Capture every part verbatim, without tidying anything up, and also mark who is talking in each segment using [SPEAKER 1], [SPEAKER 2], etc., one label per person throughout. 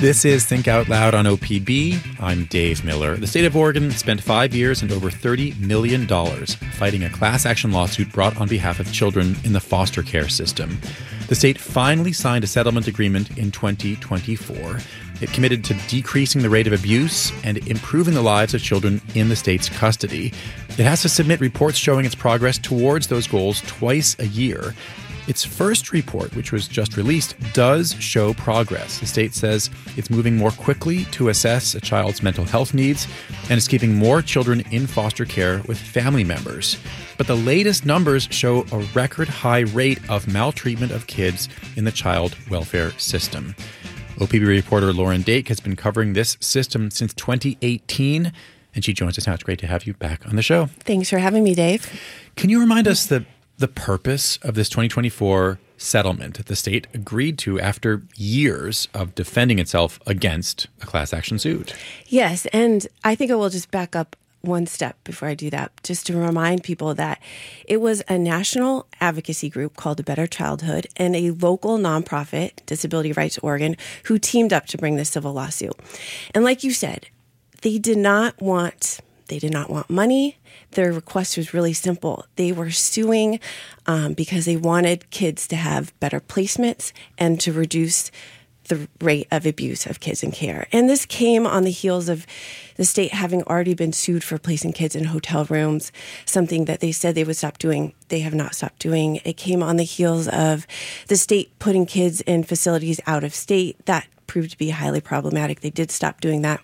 [SPEAKER 1] This is Think Out Loud on O P B. I'm Dave Miller. The state of Oregon spent five years and over thirty million dollars fighting a class action lawsuit brought on behalf of children in the foster care system. The state finally signed a settlement agreement in twenty twenty-four. It committed to decreasing the rate of abuse and improving the lives of children in the state's custody. It has to submit reports showing its progress towards those goals twice a year. Its first report, which was just released, does show progress. The state says it's moving more quickly to assess a child's mental health needs and is keeping more children in foster care with family members. But the latest numbers show a record high rate of maltreatment of kids in the child welfare system. O P B reporter Lauren Dake has been covering this system since twenty eighteen, and she joins us now. It's great to have you back on the show.
[SPEAKER 2] Thanks for having me, Dave.
[SPEAKER 1] Can you remind us the, the purpose of this twenty twenty-four settlement that the state agreed to after years of defending itself against a class action suit?
[SPEAKER 2] Yes, and I think I will just back up one step before I do that, just to remind people that it was a national advocacy group called A Better Childhood and a local nonprofit, Disability Rights Oregon, who teamed up to bring this civil lawsuit. And like you said, they did not want they did not want money. Their request was really simple. They were suing um, because they wanted kids to have better placements and to reduce the rate of abuse of kids in care. And this came on the heels of the state having already been sued for placing kids in hotel rooms, something that they said they would stop doing. They have not stopped doing. It came on the heels of the state putting kids in facilities out of state. That proved to be highly problematic. They did stop doing that.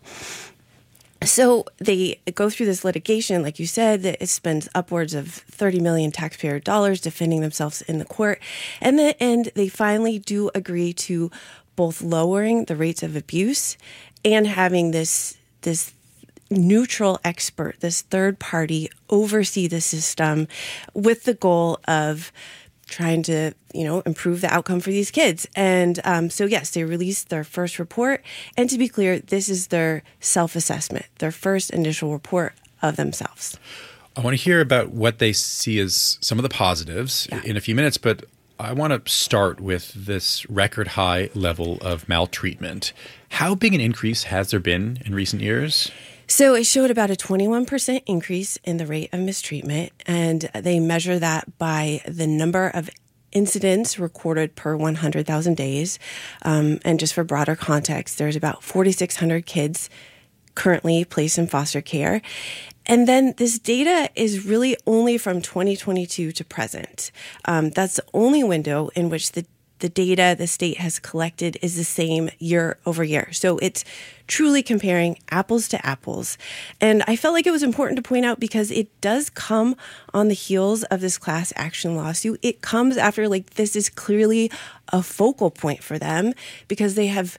[SPEAKER 2] So they go through this litigation, like you said, that it spends upwards of thirty million taxpayer dollars defending themselves in the court. And in the end, they finally do agree to both lowering the rates of abuse and having this this neutral expert, this third party, oversee the system with the goal of trying to, you know, improve the outcome for these kids. And um, so, yes, they released their first report. And to be clear, this is their self-assessment, their first initial report of themselves.
[SPEAKER 1] I want to hear about what they see as some of the positives yeah. in a few minutes, but I want to start with this record high level of maltreatment. How big an increase has there been in recent years?
[SPEAKER 2] So it showed about a twenty-one percent increase in the rate of mistreatment, and they measure that by the number of incidents recorded per one hundred thousand days. Um, and just for broader context, there's about four thousand six hundred kids currently placed in foster care. And then this data is really only from twenty twenty-two to present. Um, that's the only window in which the, the data the state has collected is the same year over year. So it's truly comparing apples to apples. And I felt like it was important to point out because it does come on the heels of this class action lawsuit. It comes after, like, this is clearly a focal point for them because they have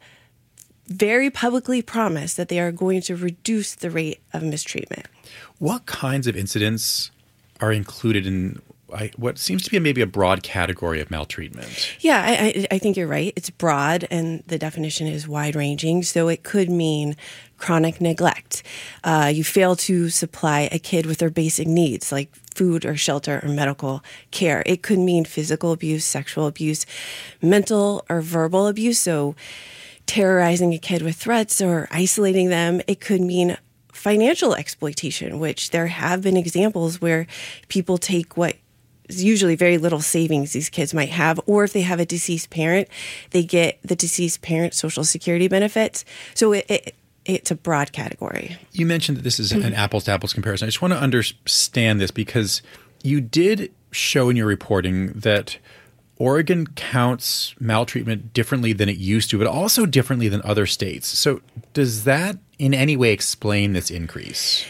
[SPEAKER 2] very publicly promised that they are going to reduce the rate of mistreatment.
[SPEAKER 1] What kinds of incidents are included in I, what seems to be maybe a broad category of maltreatment?
[SPEAKER 2] Yeah, I, I, I think you're right. It's broad, and the definition is wide-ranging. So it could mean chronic neglect. Uh, you fail to supply a kid with their basic needs, like food or shelter or medical care. It could mean physical abuse, sexual abuse, mental or verbal abuse. So terrorizing a kid with threats or isolating them. It could mean financial exploitation, which there have been examples where people take what is usually very little savings these kids might have, or if they have a deceased parent, they get the deceased parent's Social Security benefits. So it, it it's a broad category.
[SPEAKER 1] You mentioned that this is an apples-to-apples comparison. I just want to understand this because you did show in your reporting that Oregon counts maltreatment differently than it used to, but also differently than other states. So does that in any way explain this increase?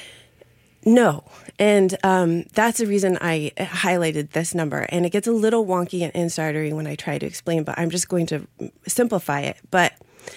[SPEAKER 2] No. And um, that's the reason I highlighted this number. And it gets a little wonky and insidery when I try to explain, but I'm just going to simplify it. But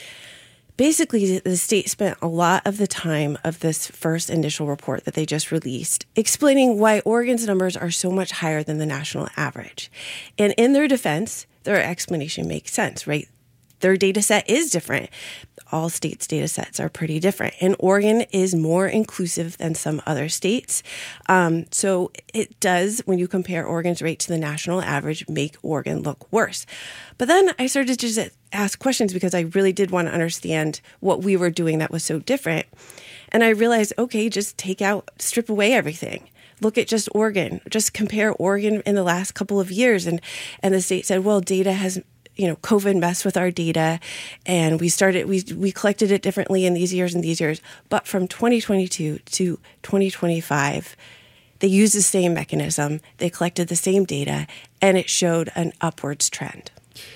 [SPEAKER 2] basically, the state spent a lot of the time of this first initial report that they just released explaining why Oregon's numbers are so much higher than the national average. And in their defense, their explanation makes sense, right? their data set is different. All states' data sets are pretty different. And Oregon is more inclusive than some other states. Um, so it does, when you compare Oregon's rate to the national average, make Oregon look worse. But then I started to just ask questions because I really did want to understand what we were doing that was so different. And I realized, okay, just take out, strip away everything. Look at just Oregon. Just compare Oregon in the last couple of years. And, and the state said, well, data has, you know, COVID messed with our data, and we started, we we collected it differently in these years and these years. But from twenty twenty-two to twenty twenty-five, they used the same mechanism, they collected the same data, and it showed an upwards trend.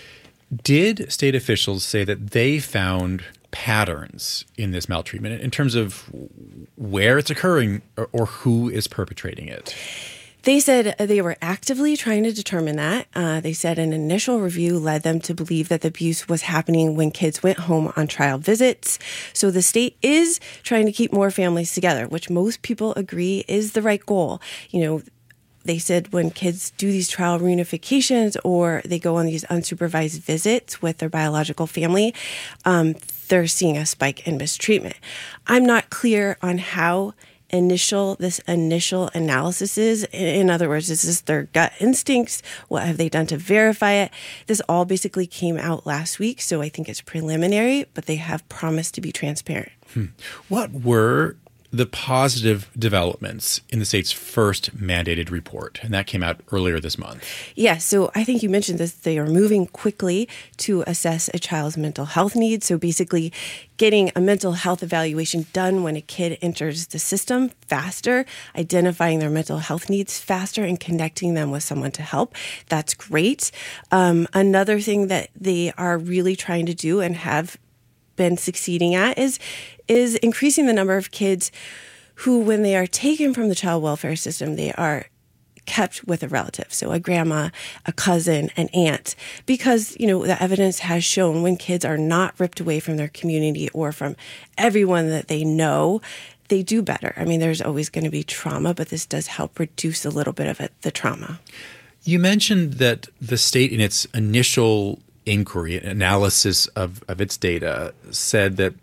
[SPEAKER 1] Did state officials say that they found patterns in this maltreatment in terms of where it's occurring or, or who is perpetrating it?
[SPEAKER 2] They said they were actively trying to determine that. Uh, they said an initial review led them to believe that the abuse was happening when kids went home on trial visits. So the state is trying to keep more families together, which most people agree is the right goal. You know, they said when kids do these trial reunifications or they go on these unsupervised visits with their biological family, um, they're seeing a spike in mistreatment. I'm not clear on how initial this initial analysis is. In other words, is this their gut instincts? What have they done to verify it? This all basically came out last week, so I think it's preliminary, but they have promised to be transparent.
[SPEAKER 1] Hmm. What were the positive developments in the state's first mandated report? And that came out earlier this month.
[SPEAKER 2] Yeah, so I think you mentioned this. They are moving quickly to assess a child's mental health needs. So basically getting a mental health evaluation done when a kid enters the system faster, identifying their mental health needs faster, and connecting them with someone to help. That's great. Um, another thing that they are really trying to do and have been succeeding at is is increasing the number of kids who, when they are taken from the child welfare system, they are kept with a relative. So a grandma, a cousin, an aunt, because, you know, the evidence has shown when kids are not ripped away from their community or from everyone that they know, they do better. I mean, there's always going to be trauma, but this does help reduce a little bit of it, the trauma.
[SPEAKER 1] You mentioned that the state in its initial inquiry, analysis of, of its data, said that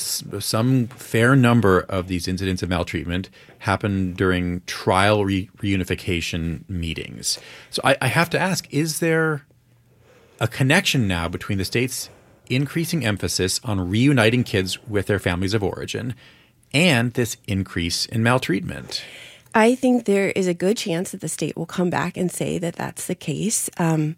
[SPEAKER 1] some fair number of these incidents of maltreatment happened during trial re- reunification meetings. So I, I have to ask, is there a connection now between the state's increasing emphasis on reuniting kids with their families of origin and this increase in maltreatment?
[SPEAKER 2] I think there is a good chance that the state will come back and say that that's the case. Um,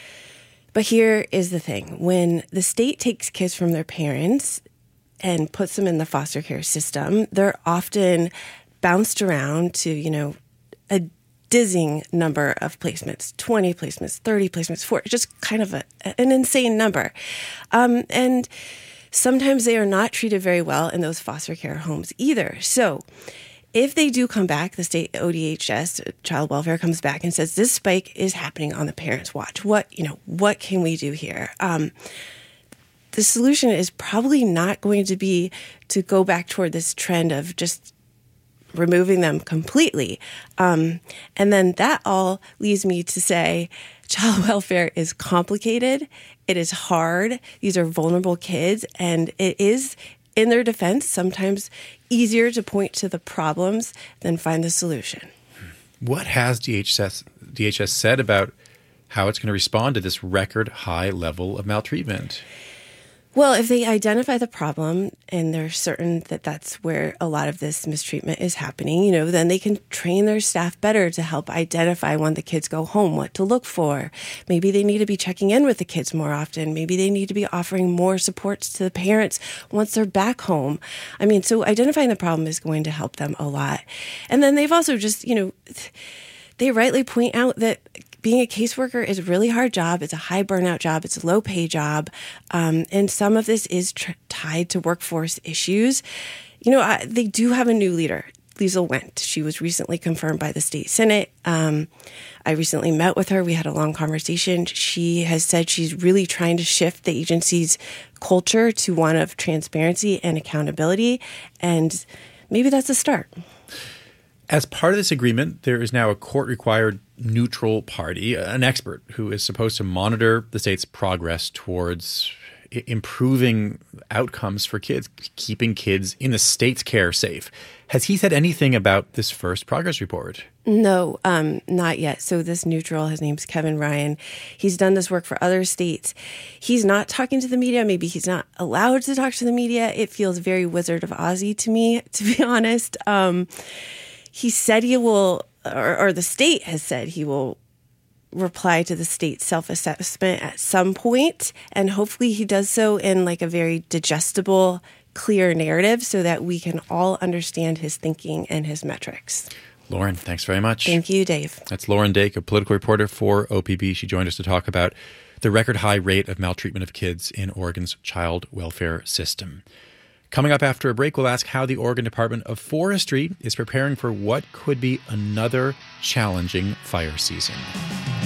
[SPEAKER 2] but here is the thing. When the state takes kids from their parents and puts them in the foster care system, they're often bounced around to, you know, a dizzying number of placements, twenty placements, thirty placements, forty, just kind of a, an insane number. Um, and sometimes they are not treated very well in those foster care homes either. So if they do come back, the state O D H S, child welfare, comes back and says, this spike is happening on the parents' watch. What, you know, what can we do here? Um, the solution is probably not going to be to go back toward this trend of just removing them completely. Um, and then that all leads me to say child welfare is complicated. It is hard. These are vulnerable kids. And it is, in their defense, sometimes easier to point to the problems than find the solution.
[SPEAKER 1] What has D H S, D H S said about how it's going to respond to this record high level of maltreatment?
[SPEAKER 2] Well, if they identify the problem and they're certain that that's where a lot of this mistreatment is happening, you know, then they can train their staff better to help identify when the kids go home, what to look for. Maybe they need to be checking in with the kids more often. Maybe they need to be offering more supports to the parents once they're back home. I mean, so identifying the problem is going to help them a lot. And then they've also just, you know, they rightly point out that being a caseworker is a really hard job. It's a high burnout job. It's a low pay job. Um, and some of this is tr- tied to workforce issues. You know, I, they do have a new leader, Liesl Wendt. She was recently confirmed by the state Senate. Um, I recently met with her. We had a long conversation. She has said she's really trying to shift the agency's culture to one of transparency and accountability. And maybe that's a start.
[SPEAKER 1] As part of this agreement, there is now a court-required neutral party, an expert who is supposed to monitor the state's progress towards I- improving outcomes for kids, keeping kids in the state's care safe. Has he said anything about this first progress report?
[SPEAKER 2] No, um, not yet. So this neutral, his name's Kevin Ryan. He's done this work for other states. He's not talking to the media. Maybe he's not allowed to talk to the media. It feels very Wizard of Ozzy to me, to be honest. Um, he said he will, or, or the state has said he will reply to the state self-assessment at some point, and hopefully he does so in like a very digestible, clear narrative so that we can all understand his thinking and his metrics.
[SPEAKER 1] Lauren, thanks very much.
[SPEAKER 2] Thank you, Dave.
[SPEAKER 1] That's Lauren Dake, a political reporter for O P B. She joined us to talk about the record high rate of maltreatment of kids in Oregon's child welfare system. Coming up after a break, we'll ask how the Oregon Department of Forestry is preparing for what could be another challenging fire season.